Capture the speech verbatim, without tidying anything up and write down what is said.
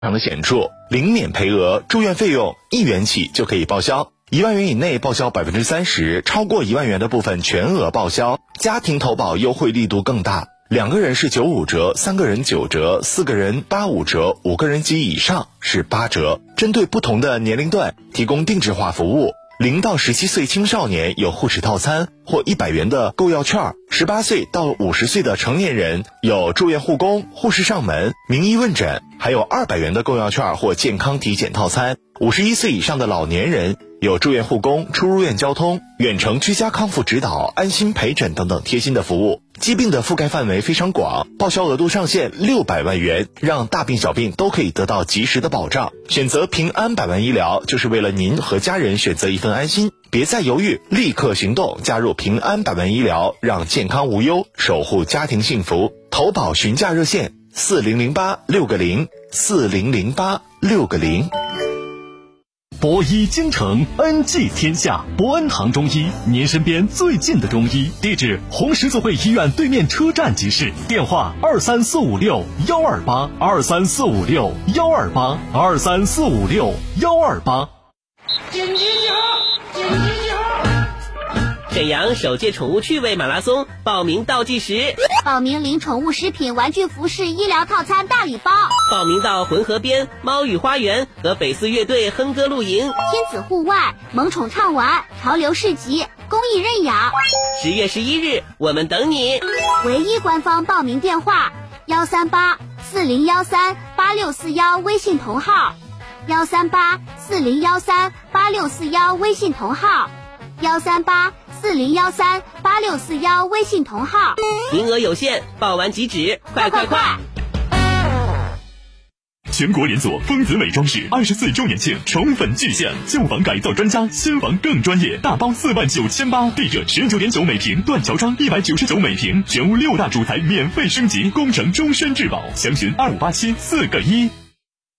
常的显著，零免赔额，住院费用一元起就可以报销，一万元以内报销百分之三十，超过一万元的部分全额报销。家庭投保优惠力度更大，两个人是九五折，三个人九折，四个人八五折，五个人及以上是八折。针对不同的年龄段提供定制化服务。零到十七岁青少年有护士套餐或一百元的购药券，十八岁到五十岁的成年人有住院护工、护士上门、名医问诊，还有二百元的购药券或健康体检套餐。五十一岁以上的老年人有住院护工、出入院交通、远程居家康复指导、安心陪诊等等贴心的服务。疾病的覆盖范围非常广，报销额度上限六百万元，让大病小病都可以得到及时的保障。选择平安百万医疗，就是为了您和家人选择一份安心。别再犹豫，立刻行动，加入平安百万医疗，让健康无忧，守护家庭幸福。投保询价热线四零零八六个零四零零八六个零。 博医精诚，恩济天下。博恩堂中医，您身边最近的中医。地址：红十字会医院对面车站即市。电话：二三四五六幺二八二三四五六幺二八二三四五六幺二八。 点击记号，点击记号。 沈阳首届宠物趣味马拉松报名倒计时， 报名领宠物食品、玩具、服饰、医疗套餐大礼包。 报名到浑河边猫语花园和北四乐队哼歌露营， 亲子户外、萌宠畅玩、潮流市集、公益认养。 十月十一日，我们等你。 唯一官方报名电话：幺三八四零幺三八六四幺，微信同号。幺三八四零幺三八六四幺，微信同号。幺三八四零幺三八六四幺，微信同号。 名额有限，报完即止，快快快！ 全国连锁丰子美装饰二十四周年庆宠粉巨献，旧房改造专家，新房更专业，大包四万九千八，地热十九点九每平，断桥窗一百九十九每平，全屋六大主材免费升级，工程终身质保，详询二五八七四个一。